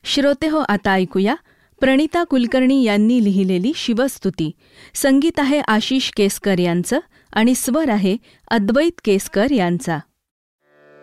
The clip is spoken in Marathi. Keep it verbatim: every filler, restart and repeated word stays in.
श्रोते हो, आता ऐकूया प्रणिता कुलकर्णी यांनी लिहिलेली शिवस्तुती. संगीत आहे आशिष केसकर यांचं आणि स्वर आहे अद्वैत केसकर यांचा.